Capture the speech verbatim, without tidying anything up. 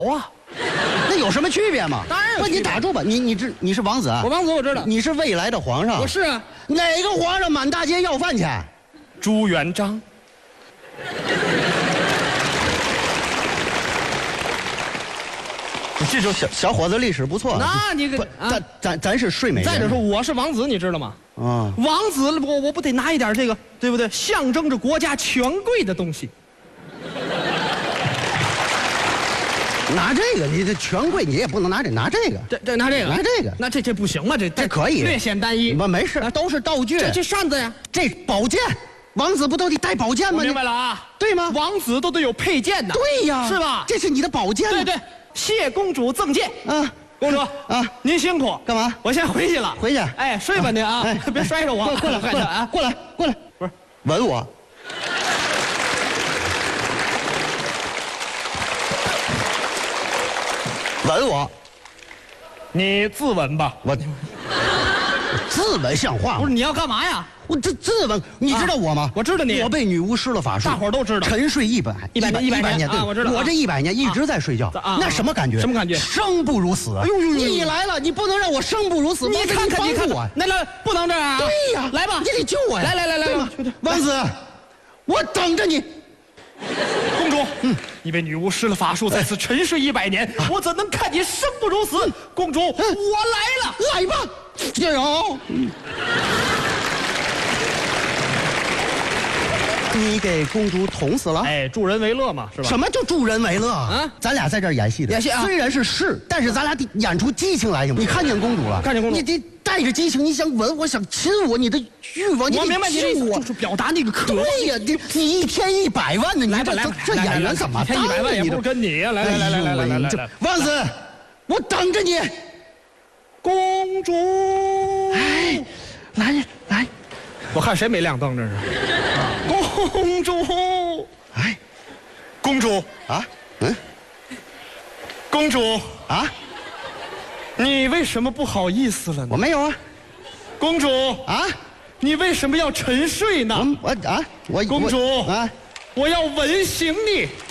啊， 那有什么区别吗？ 当然有不， 区别你打住吧，你你知你是王子啊？ 我王子我知道， 你是未来的皇上。 我是啊， 哪个皇上满大街要饭去？ 朱元璋。 你记住，小小伙子历史不错。 那你个不啊咱咱咱是睡美人。 再者说，我是王子，你知道吗？ 啊， 王子，我我不得拿一点这个，对不对？象征着国家权贵的东西。 拿这个，你这权贵，你也不能拿这拿这个。 这这拿这个， 拿这个那这这不行吗？这这可以略显单一。 不没事啊， 都是道具。 这这扇子呀， 这宝剑，王子不都得带宝剑我吗？ 明白了啊， 对吗？ 王子都得有佩剑的。 对呀， 是吧？ 这是你的宝剑。 对对，谢公主赠剑。 啊， 公主啊， 您辛苦， 干嘛？ 我先回去了。 回去。 哎，睡吧您啊， 哎， 别摔着我。 过来，过来啊，过来，过来， 不是吻我。吻我， 你自刎吧。 我自刎像话吗？ 不是，你要干嘛呀？ 我这自刎，你知道我吗？ 我知道你我被女巫施了法术， 大伙儿都知道沉睡一百一百年一一百年对啊我知道啊我这一百年一直在睡觉啊， 那什么感觉？ 什么感觉生不如死。哎呦呦呦你来了，你不能让我生不如死。 你王子看看，你看帮我看，来来，不能这样啊！ 对呀， 来吧， 你得救我呀！ 来来来来对吗对对王子，我等着你。 公主，嗯，你被女巫施了法术，在此沉睡一百年，我怎能看你生不如死？公主，我来了， 来吧，加油！你给公主捅死了？ 哎，助人为乐嘛，是吧？ 什么叫助人为乐啊啊？ 咱俩在这儿演戏的， 演戏啊虽然是是，但是咱俩得演出激情来行吗？你看见公主了？ 看见公主你得带着激情，你想吻我，想亲我，你的欲望，你得我明白你的意救我思，就是表达那个渴望。 对呀，你你一天一百万呢？你这来吧来吧， 这来来来演员怎么一天一百万也不是跟你呀？来来来来来来来来来， 王子，我等着你。 公主， 哎，来来， 我看谁没亮灯这是？公主， 哎， 公主啊，嗯公主， 啊， 你为什么不好意思了呢？ 我没有啊公主， 啊， 你为什么要沉睡呢？ 我我啊我公主我啊， 我要吻醒你。